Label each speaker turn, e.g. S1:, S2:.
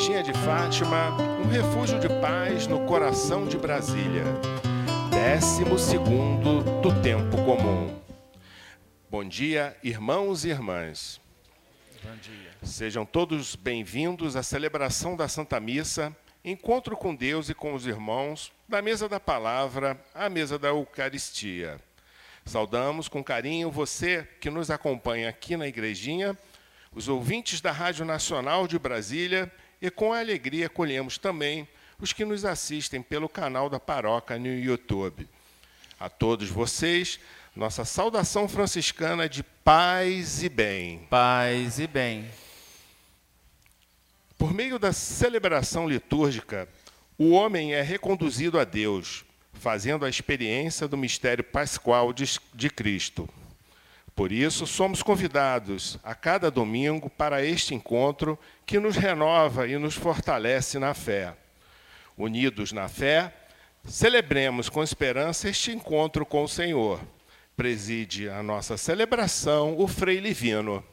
S1: Igrejinha de Fátima, um refúgio de paz no coração de Brasília. 12º do tempo comum. Bom dia, irmãos e irmãs.
S2: Bom dia.
S1: Sejam todos bem-vindos à celebração da Santa Missa, encontro com Deus e com os irmãos, da mesa da palavra à mesa da Eucaristia. Saudamos com carinho você que nos acompanha aqui na Igrejinha, os ouvintes da Rádio Nacional de Brasília, e com alegria acolhemos também os que nos assistem pelo canal da Paróquia no YouTube. A todos vocês, nossa saudação franciscana de paz e bem.
S2: Paz e bem.
S1: Por meio da celebração litúrgica, o homem é reconduzido a Deus, fazendo a experiência do mistério pascual de Cristo. Por isso, somos convidados a cada domingo para este encontro que nos renova e nos fortalece na fé. Unidos na fé, celebremos com esperança este encontro com o Senhor. Preside a nossa celebração o Frei Livino.